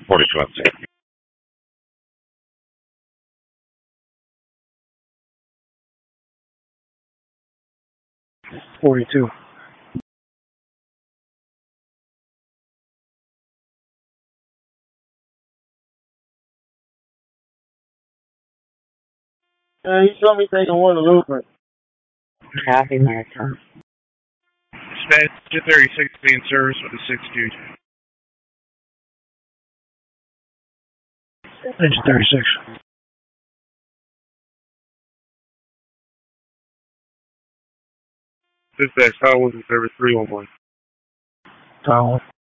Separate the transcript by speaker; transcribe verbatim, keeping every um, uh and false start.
Speaker 1: forty-two on six.
Speaker 2: forty-two. Uh, he told me taking one of the Lutheran.
Speaker 3: Happy marathon.
Speaker 4: Stage thirty-six being service with the six two.
Speaker 2: Stage thirty-six.
Speaker 4: Dispatch, Tower one service three one one.
Speaker 2: Tower one.